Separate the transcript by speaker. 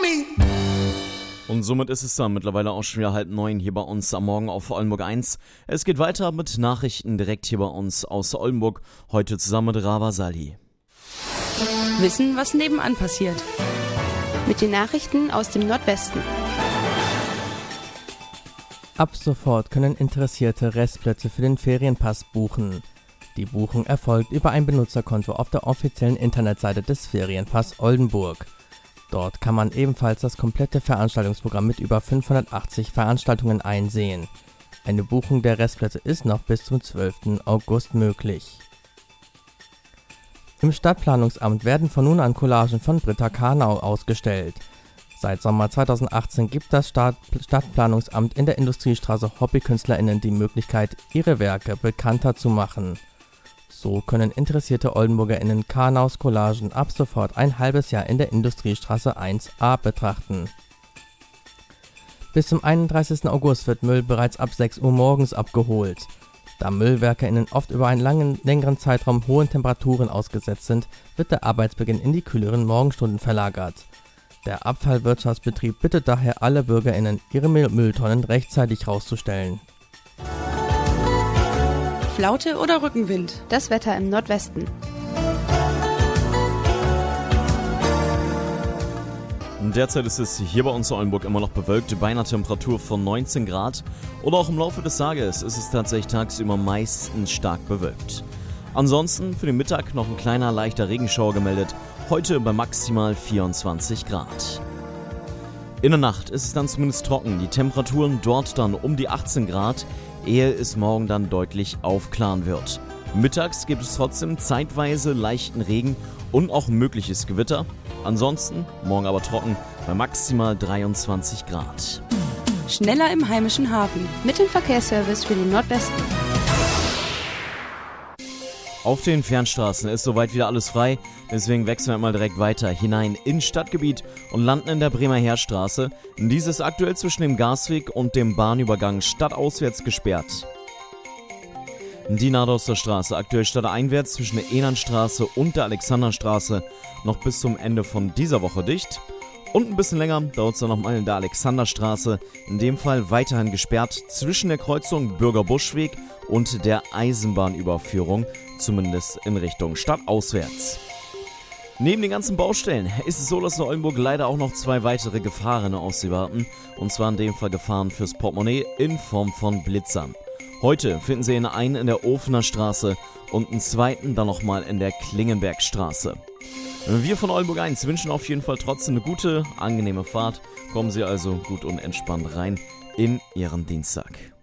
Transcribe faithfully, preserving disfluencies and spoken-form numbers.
Speaker 1: me.
Speaker 2: Und somit ist es dann mittlerweile auch schon wieder halb neun hier bei uns am Morgen auf Oldenburg eins. Es geht weiter mit Nachrichten direkt hier bei uns aus Oldenburg. Heute zusammen mit Rava Sali.
Speaker 3: Wissen, was nebenan passiert.
Speaker 4: Mit den Nachrichten aus dem Nordwesten.
Speaker 5: Ab sofort können Interessierte Restplätze für den Ferienpass buchen. Die Buchung erfolgt über ein Benutzerkonto auf der offiziellen Internetseite des Ferienpass Oldenburg. Dort kann man ebenfalls das komplette Veranstaltungsprogramm mit über fünfhundertachtzig Veranstaltungen einsehen. Eine Buchung der Restplätze ist noch bis zum zwölften August möglich. Im Stadtplanungsamt werden von nun an Collagen von Britta Karnau ausgestellt. Seit Sommer zweitausendachtzehn gibt das Stadt- Stadtplanungsamt in der Industriestraße HobbykünstlerInnen die Möglichkeit, ihre Werke bekannter zu machen. So können interessierte OldenburgerInnen Karnaus Collagen ab sofort ein halbes Jahr in der Industriestraße eins a betrachten. Bis zum einunddreißigsten August wird Müll bereits ab sechs Uhr morgens abgeholt. Da MüllwerkerInnen oft über einen langen, längeren Zeitraum hohen Temperaturen ausgesetzt sind, wird der Arbeitsbeginn in die kühleren Morgenstunden verlagert. Der Abfallwirtschaftsbetrieb bittet daher alle BürgerInnen, ihre Mülltonnen rechtzeitig rauszustellen.
Speaker 3: Flaute oder Rückenwind?
Speaker 4: Das Wetter im Nordwesten.
Speaker 2: Derzeit ist es hier bei uns in Oldenburg immer noch bewölkt, bei einer Temperatur von neunzehn Grad. Oder auch im Laufe des Tages ist es tatsächlich tagsüber meistens stark bewölkt. Ansonsten für den Mittag noch ein kleiner leichter Regenschauer gemeldet, heute bei maximal vierundzwanzig Grad. In der Nacht ist es dann zumindest trocken, die Temperaturen dort dann um die achtzehn Grad, ehe es morgen dann deutlich aufklaren wird. Mittags gibt es trotzdem zeitweise leichten Regen und auch ein mögliches Gewitter. Ansonsten morgen aber trocken bei maximal dreiundzwanzig Grad.
Speaker 3: Schneller im heimischen Hafen.
Speaker 4: Mit dem Verkehrsservice für den Nordwesten.
Speaker 2: Auf den Fernstraßen ist soweit wieder alles frei, deswegen wechseln wir mal direkt weiter hinein ins Stadtgebiet und landen in der Bremer Heerstraße. Diese ist aktuell zwischen dem Gasweg und dem Bahnübergang stadtauswärts gesperrt. Die Nadoster Straße aktuell stadteinwärts zwischen der Enernstraße und der Alexanderstraße noch bis zum Ende von dieser Woche dicht. Und ein bisschen länger dauert es dann nochmal in der Alexanderstraße, in dem Fall weiterhin gesperrt zwischen der Kreuzung Bürgerbuschweg und der Eisenbahnüberführung, zumindest in Richtung stadtauswärts. Neben den ganzen Baustellen ist es so, dass in Oldenburg leider auch noch zwei weitere Gefahren auf Sie warten, und zwar in dem Fall Gefahren fürs Portemonnaie in Form von Blitzern. Heute finden Sie einen in der Ofener Straße und einen zweiten dann nochmal in der Klingenbergstraße. Wir von Oldenburg eins wünschen auf jeden Fall trotzdem eine gute, angenehme Fahrt. Kommen Sie also gut und entspannt rein in Ihren Dienstag.